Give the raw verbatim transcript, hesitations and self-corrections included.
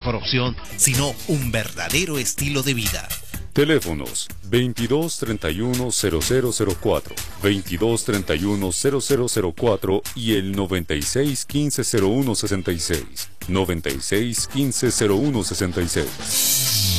mejor opción, sino un verdadero estilo de vida. Teléfonos veintidós treinta y uno cero cero cero cuatro, veintidós treinta y uno cero cero cero cuatro y el noventa y seis quince cero uno sesenta y seis, noventa y seis quince cero uno sesenta y seis.